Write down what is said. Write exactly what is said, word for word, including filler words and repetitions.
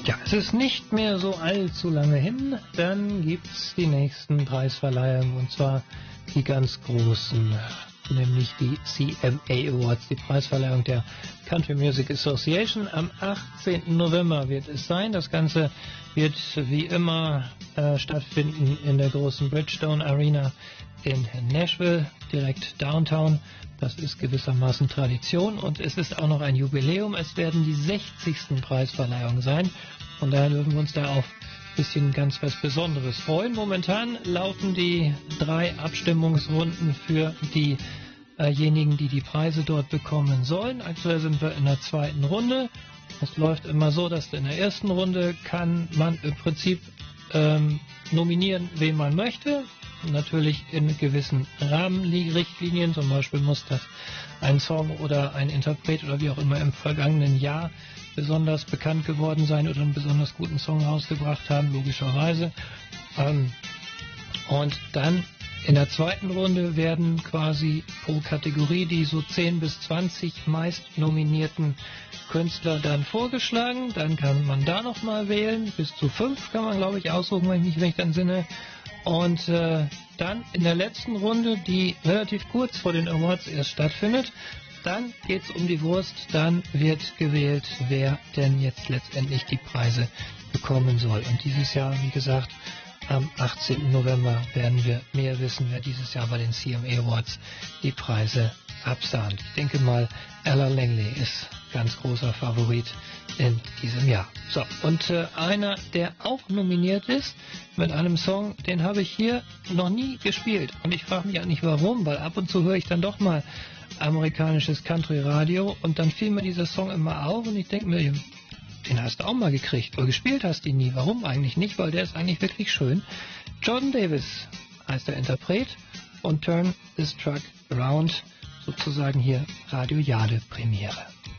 Ja, es ist nicht mehr so allzu lange hin, dann gibt's die nächsten Preisverleihungen, und zwar die ganz großen, nämlich die C M A Awards, die Preisverleihung der Country Music Association. Am achtzehnten November wird es sein. Das Ganze wird wie immer äh, stattfinden in der großen Bridgestone Arena in Nashville, direkt downtown. Das ist gewissermaßen Tradition, und es ist auch noch ein Jubiläum. Es werden die sechzigsten Preisverleihungen sein. Von daher dürfen wir uns da auf ein bisschen ganz was Besonderes freuen. Momentan laufen die drei Abstimmungsrunden für diejenigen, die die Preise dort bekommen sollen. Aktuell sind wir in der zweiten Runde. Es läuft immer so, dass in der ersten Runde kann man im Prinzip ähm, nominieren, wen man möchte. Natürlich in gewissen Rahmenrichtlinien, zum Beispiel muss das ein Song oder ein Interpret oder wie auch immer im vergangenen Jahr besonders bekannt geworden sein oder einen besonders guten Song rausgebracht haben, logischerweise. Ähm, und dann in der zweiten Runde werden quasi pro Kategorie die so zehn bis zwanzig meist nominierten Künstler dann vorgeschlagen. Dann kann man da nochmal wählen. Bis zu fünf kann man, glaube ich, aussuchen, wenn ich mich recht entsinne. Und äh, dann in der letzten Runde, die relativ kurz vor den Awards erst stattfindet, dann geht es um die Wurst, dann wird gewählt, wer denn jetzt letztendlich die Preise bekommen soll. Und dieses Jahr, wie gesagt, am achtzehnten November werden wir mehr wissen, wer dieses Jahr bei den C M A Awards die Preise absahnt. Ich denke mal, Ella Langley ist ganz großer Favorit in diesem Jahr. So, und äh, einer, der auch nominiert ist mit einem Song, den habe ich hier noch nie gespielt. Und ich frage mich eigentlich warum, weil ab und zu höre ich dann doch mal amerikanisches Country-Radio und dann fiel mir dieser Song immer auf und ich denke mir, den hast du auch mal gekriegt, oder gespielt hast du ihn nie. Warum eigentlich nicht? Weil der ist eigentlich wirklich schön. Jordan Davis heißt der Interpret und Turn This Truck Around, sozusagen hier Radio Jade Premiere.